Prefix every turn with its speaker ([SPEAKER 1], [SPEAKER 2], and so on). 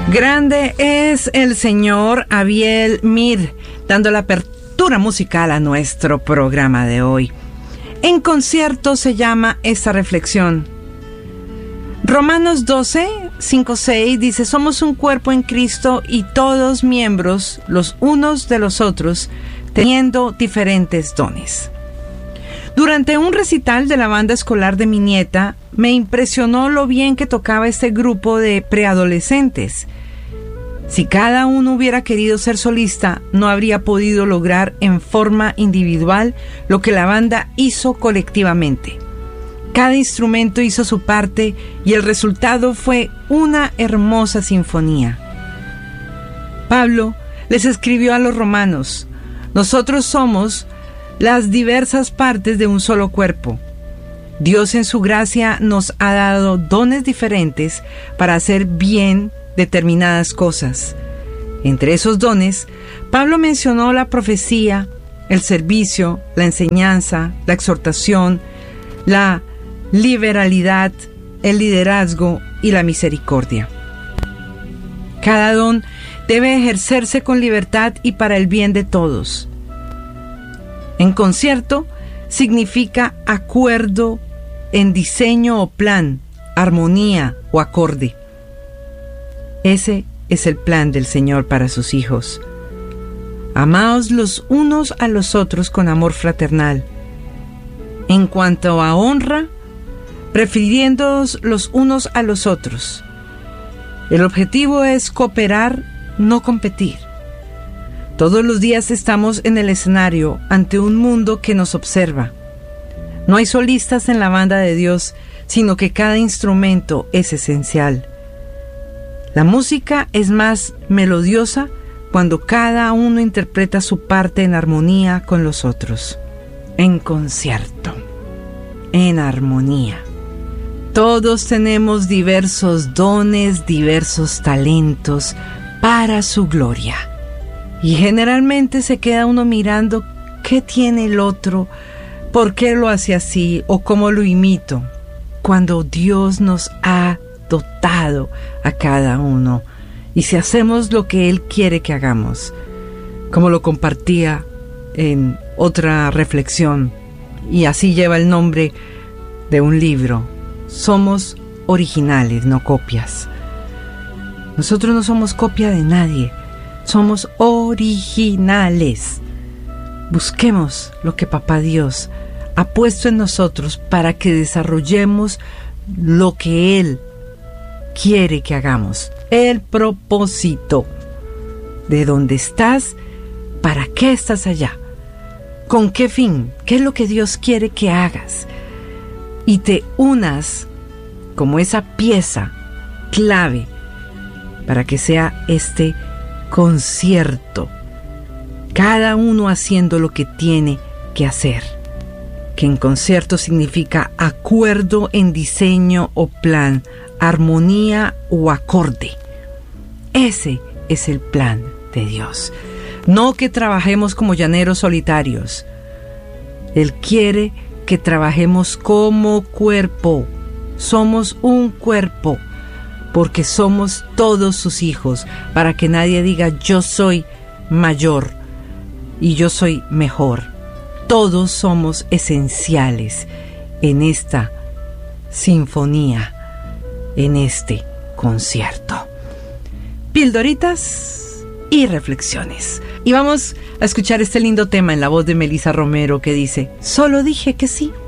[SPEAKER 1] Grande es el señor Abiel Mir, dando la apertura musical a nuestro programa de hoy. En concierto se llama esta reflexión. Romanos 12, 5, 6 dice: somos un cuerpo en Cristo y todos miembros los unos de los otros, teniendo diferentes dones. Durante un recital de la banda escolar de mi nieta, me impresionó lo bien que tocaba este grupo de preadolescentes. Si cada uno hubiera querido ser solista, no habría podido lograr en forma individual lo que la banda hizo colectivamente. Cada instrumento hizo su parte y el resultado fue una hermosa sinfonía. Pablo les escribió a los romanos: nosotros somos las diversas partes de un solo cuerpo. Dios en su gracia nos ha dado dones diferentes para hacer bien determinadas cosas. Entre esos dones, Pablo mencionó la profecía, el servicio, la enseñanza, la exhortación, la liberalidad, el liderazgo y la misericordia. Cada don debe ejercerse con libertad y para el bien de todos. En concierto significa acuerdo en diseño o plan, armonía o acorde. Ese es el plan del Señor para sus hijos. Amaos los unos a los otros con amor fraternal. En cuanto a honra, prefiriéndoos los unos a los otros. El objetivo es cooperar, no competir. Todos los días estamos en el escenario ante un mundo que nos observa. No hay solistas en la banda de Dios, sino que cada instrumento es esencial. La música es más melodiosa cuando cada uno interpreta su parte en armonía con los otros. En concierto, en armonía. Todos tenemos diversos dones, diversos talentos para su gloria. Y generalmente se queda uno mirando qué tiene el otro, por qué lo hace así o cómo lo imito, cuando Dios nos ha dotado a cada uno. Y si hacemos lo que Él quiere que hagamos, como lo compartía en otra reflexión, y así lleva el nombre de un libro, somos originales, no copias. Nosotros no somos copia de nadie, somos originales. Busquemos lo que Papá Dios ha puesto en nosotros para que desarrollemos lo que Él quiere que hagamos. El propósito de dónde estás, para qué estás allá, con qué fin, qué es lo que Dios quiere que hagas, y te unas como esa pieza clave para que sea este concierto, cada uno haciendo lo que tiene que hacer, que en concierto significa acuerdo en diseño o plan, armonía o acorde. Ese es el plan de Dios. No que trabajemos como llaneros solitarios. Él quiere que trabajemos como cuerpo. Somos un cuerpo, porque somos todos sus hijos, para que nadie diga yo soy mayor y yo soy mejor. Todos somos esenciales en esta sinfonía, en este concierto. Pildoritas y reflexiones. Y vamos a escuchar este lindo tema en la voz de Melissa Romero que dice: solo dije que sí.